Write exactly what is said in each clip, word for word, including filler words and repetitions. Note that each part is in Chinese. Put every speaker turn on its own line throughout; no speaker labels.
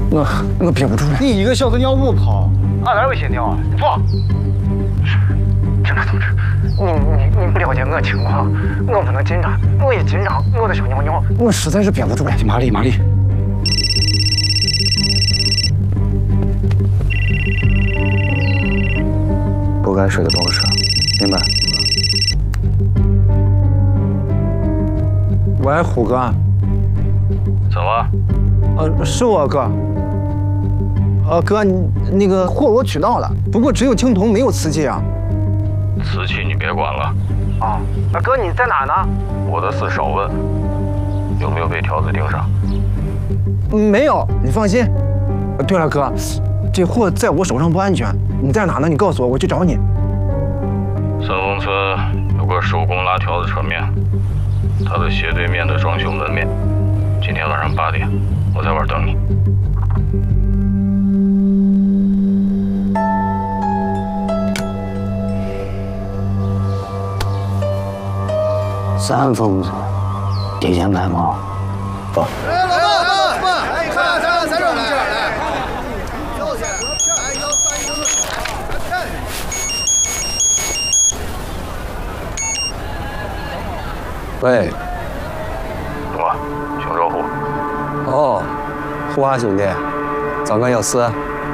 我我憋不住了。
你一个小子你要不跑，俺哪有心跳啊？你坐。警察同志，你你你不了解我情况，我不能紧张，我一紧张我就想尿尿，我实在是憋不住了。
马丽，马丽。
不该说的都是，明白？
喂，虎哥。
怎么？
呃，是我哥。呃，哥，你那个货我取到了，不过只有青铜，没有瓷器啊。
瓷器你别管了。
啊，那哥你在哪呢？
我的事少问，有没有被条子盯上？
没有，你放心。对了，哥，这货在我手上不安全，你在哪呢？你告诉我，我去找你。
三丰村有个手工拉条子车面，它的斜对面的装修门面。今天晚上八点，我在外等你。
三丰村提前拍吗？不。
哎，老板，老板，哎，你看，咱咱这儿来，幺千，哎，幺三幺四，哎。
喂。
我，请招呼。
哦，虎华兄弟，找我有事。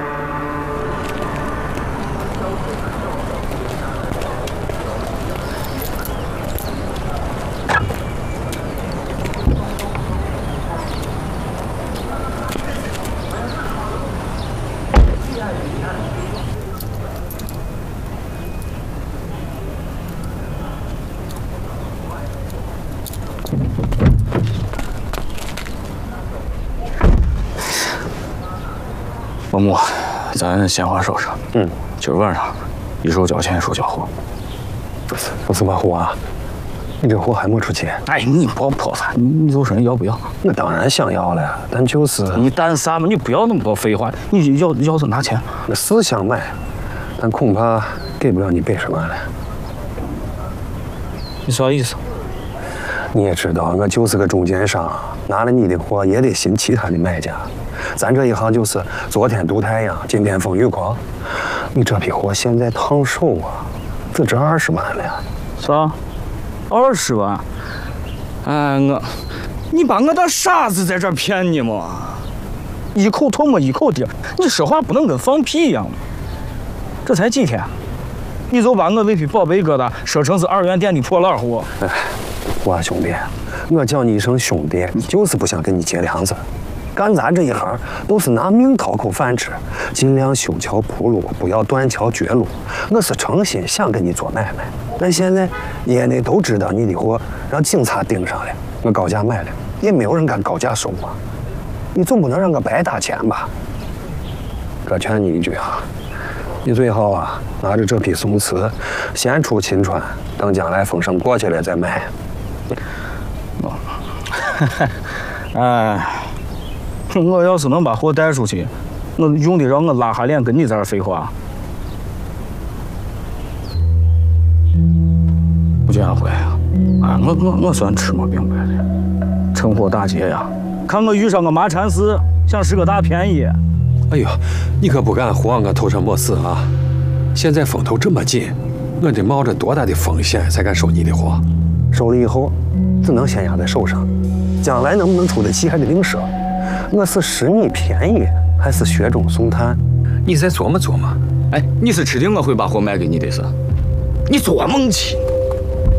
王木，咱闲话少说。
嗯，
今儿晚上一手交钱一手交货。
不是吧，虎啊，你这货还没出钱？
哎，你别破他，你你就说你要不要？
我当然想要了，但就是
你担啥嘛？你不要那么多废话，你要要是拿钱。
我是想买，但恐怕给不了你百十万了。
你啥意思？
你也知道，我就是个中间商，拿了你的货也得寻其他的买家。咱这一行就是昨天毒太阳，今天风雨狂。你这批货现在烫手啊，只值二十万了呀！
啥？二十万？哎，我，你把我当傻子在这儿骗你吗？一口唾沫一口地，你说话不能跟放屁一样吗？这才几天，你就把我那批宝贝疙瘩说成是二元店的破烂货。
哎，我兄弟，我叫你一声兄弟，就是不想跟你结梁子。干咱这一行都是拿命讨口饭吃，尽量修桥铺路，不要断桥绝路。我是诚心想跟你做买卖，但现在业内都知道你的货让警察盯上了，我高价买了，也没有人敢高价收啊。你总不能让我白打钱吧？哥劝你一句啊，你最好啊拿着这批宋瓷先出秦川，等将来风声过去了再卖。
哦，哎。我要是能把货带出去，我用得让我拉下脸跟你在这废话。吴建辉，啊，我我我算吃没明白了。趁火打劫呀！看我遇上个麻禅寺，想使个大便宜。
哎呦，你可不敢慌，我头上没事啊！现在风头这么紧，我得冒着多大的风险才敢收你的货？
收了以后，只能先压在手上，将来能不能出得起还得另说。我是使你便宜，还是雪中送炭？
你再琢磨琢磨。
哎，你是吃定我会把货卖给你的是？你做梦去！